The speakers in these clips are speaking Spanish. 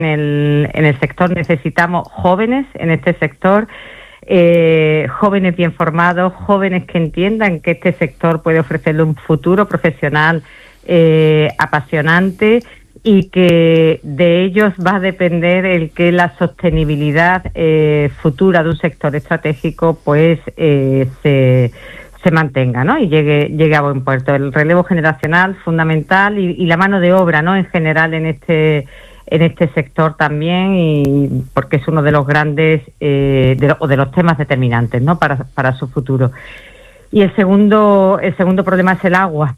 en el sector necesitamos jóvenes en este sector, jóvenes bien formados, jóvenes que entiendan que este sector puede ofrecerle un futuro profesional apasionante, y que de ellos va a depender el que la sostenibilidad futura de un sector estratégico pues se mantenga, ¿no? Y llegue a buen puerto. El relevo generacional fundamental y la mano de obra, ¿no? En general en este sector también, y porque es uno de los grandes de los temas determinantes, ¿no? Para su futuro. Y el segundo problema es el agua.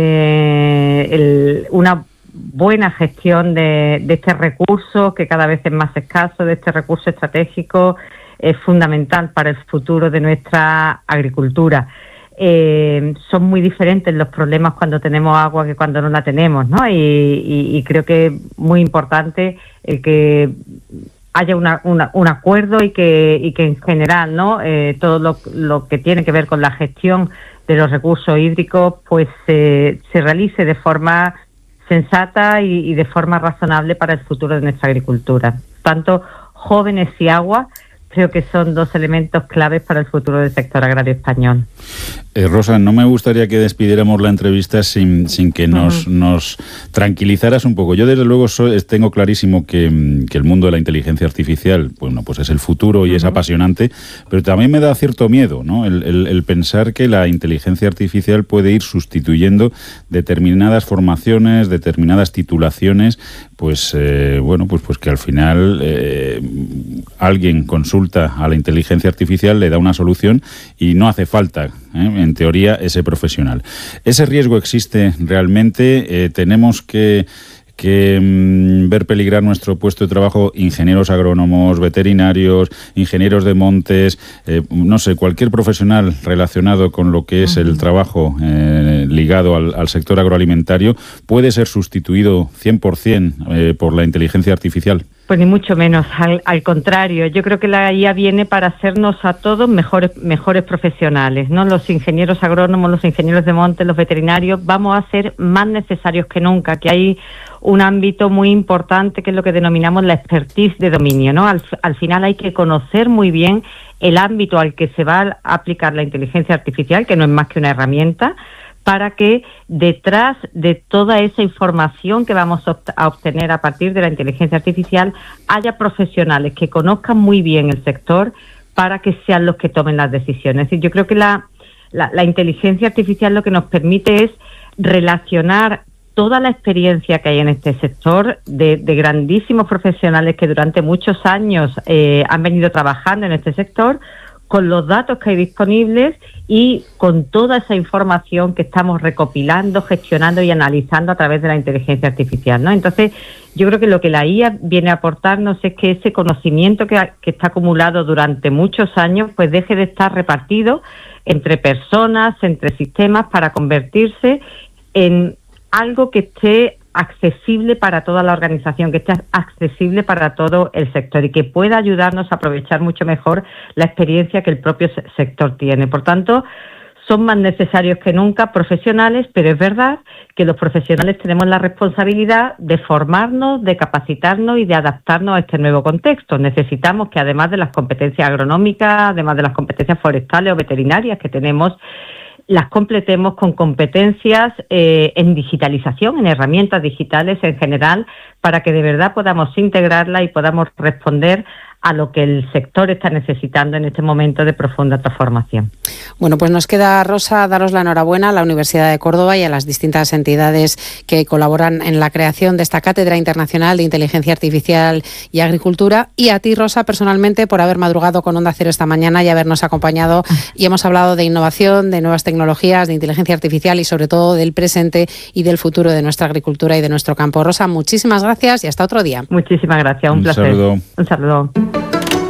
Una buena gestión de este recurso, que cada vez es más escaso, de este recurso estratégico, es fundamental para el futuro de nuestra agricultura. Son muy diferentes los problemas cuando tenemos agua que cuando no la tenemos, ¿no? Y creo que es muy importante el que haya un acuerdo y que en general, ¿no? Todo lo que tiene que ver con la gestión de los recursos hídricos pues se realice de forma sensata y de forma razonable para el futuro de nuestra agricultura. Tanto jóvenes y agua creo que son dos elementos claves para el futuro del sector agrario español. Rosa, no me gustaría que despidiéramos la entrevista sin que nos tranquilizaras un poco. Yo desde luego tengo clarísimo que el mundo de la inteligencia artificial, bueno, pues es el futuro y es apasionante, pero también me da cierto miedo, ¿no? El pensar que la inteligencia artificial puede ir sustituyendo determinadas formaciones, determinadas titulaciones, pues pues que al final alguien consulta a la inteligencia artificial, le da una solución y no hace falta, en teoría, ese profesional. ¿Ese riesgo existe realmente? ¿Tenemos que ver peligrar nuestro puesto de trabajo ingenieros agrónomos, veterinarios, ingenieros de montes, no sé, cualquier profesional relacionado con lo que es el trabajo ligado al sector agroalimentario puede ser sustituido 100% por la inteligencia artificial? Pues ni mucho menos, al contrario. Yo creo que la IA viene para hacernos a todos mejores profesionales, ¿no? Los ingenieros agrónomos, los ingenieros de monte, los veterinarios, vamos a ser más necesarios que nunca, que hay un ámbito muy importante que es lo que denominamos la expertise de dominio, ¿no? Al final hay que conocer muy bien el ámbito al que se va a aplicar la inteligencia artificial, que no es más que una herramienta, para que detrás de toda esa información que vamos a obtener a partir de la inteligencia artificial haya profesionales que conozcan muy bien el sector para que sean los que tomen las decisiones. Es decir, yo creo que la inteligencia artificial lo que nos permite es relacionar toda la experiencia que hay en este sector de grandísimos profesionales que durante muchos años han venido trabajando en este sector, con los datos que hay disponibles y con toda esa información que estamos recopilando, gestionando y analizando a través de la inteligencia artificial, ¿no? Entonces, yo creo que lo que la IA viene a aportarnos es que ese conocimiento que está acumulado durante muchos años, pues deje de estar repartido entre personas, entre sistemas, para convertirse en algo que esté accesible para toda la organización, que esté accesible para todo el sector y que pueda ayudarnos a aprovechar mucho mejor la experiencia que el propio sector tiene. Por tanto, son más necesarios que nunca profesionales, pero es verdad que los profesionales tenemos la responsabilidad de formarnos, de capacitarnos y de adaptarnos a este nuevo contexto. Necesitamos que, además de las competencias agronómicas, además de las competencias forestales o veterinarias que tenemos, las completemos con competencias en digitalización, en herramientas digitales en general, para que de verdad podamos integrarla y podamos responder a lo que el sector está necesitando en este momento de profunda transformación. Bueno, pues nos queda, Rosa, daros la enhorabuena a la Universidad de Córdoba y a las distintas entidades que colaboran en la creación de esta Cátedra Internacional de Inteligencia Artificial y Agricultura, y a ti, Rosa, personalmente, por haber madrugado con Onda Cero esta mañana y habernos acompañado, y hemos hablado de innovación, de nuevas tecnologías, de inteligencia artificial y sobre todo del presente y del futuro de nuestra agricultura y de nuestro campo. Rosa, muchísimas gracias y hasta otro día. Muchísimas gracias, un placer. Saludo. Un saludo.